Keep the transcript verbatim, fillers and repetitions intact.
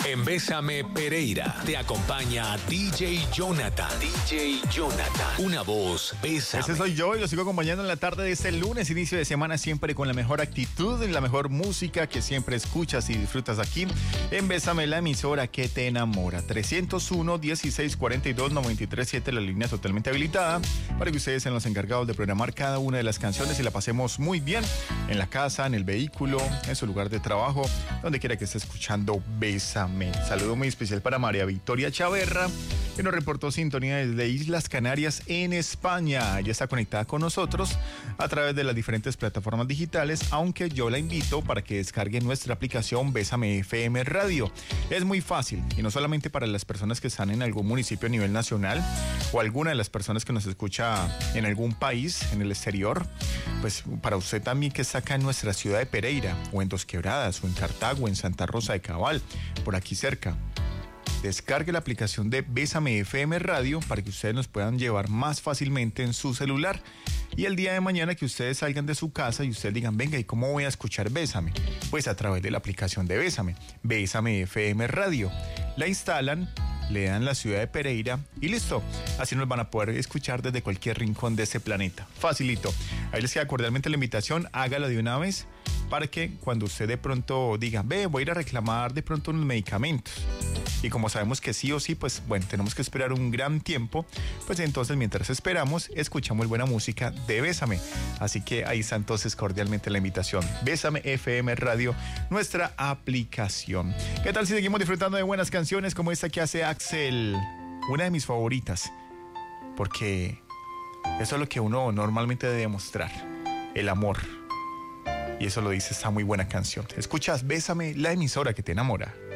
En Bésame Pereira te acompaña D J Jonathan. D J Jonathan. Una voz, Bésame. Ese soy yo y lo sigo acompañando en la tarde de este lunes, inicio de semana, siempre con la mejor actitud y la mejor música que siempre escuchas y disfrutas aquí en Bésame, la emisora que te enamora. trescientos uno, dieciséis cuarenta y dos, noventa y tres siete, la línea totalmente habilitada para que ustedes sean los encargados de programar cada una de las canciones y la pasemos muy bien en la casa, en el vehículo, en su lugar de trabajo, donde quiera que esté escuchando Bésame. Saludo muy especial para María Victoria Chaverra, que nos reportó sintonía desde Islas Canarias en España. Ya está conectada con nosotros a través de las diferentes plataformas digitales, aunque yo la invito para que descargue nuestra aplicación Bésame F M Radio. Es muy fácil y no solamente para las personas que están en algún municipio a nivel nacional o alguna de las personas que nos escucha en algún país, en el exterior, pues para usted también que está acá en nuestra ciudad de Pereira o en Dos Quebradas o en Cartago, en Santa Rosa de Cabal, por aquí cerca. Descargue la aplicación de Bésame F M Radio para que ustedes nos puedan llevar más fácilmente en su celular. Y el día de mañana que ustedes salgan de su casa y ustedes digan, venga, ¿y cómo voy a escuchar Bésame? Pues a través de la aplicación de Bésame, Bésame F M Radio. La instalan, le dan la ciudad de Pereira y listo. Así nos van a poder escuchar desde cualquier rincón de este planeta. Facilito. Ahí les queda cordialmente la invitación, hágalo de una vez para que cuando usted de pronto diga, ve, voy a ir a reclamar de pronto unos medicamentos. Y como sabemos que sí o sí, pues bueno, tenemos que esperar un gran tiempo, pues entonces mientras esperamos, escuchamos buena música de Bésame. Así que ahí está entonces cordialmente la invitación. Bésame F M Radio, nuestra aplicación. ¿Qué tal si seguimos disfrutando de buenas canciones como esta que hace Axel? Una de mis favoritas, porque eso es lo que uno normalmente debe demostrar, el amor. Y eso lo dice esta muy buena canción. Escuchas Bésame, la emisora que te enamora.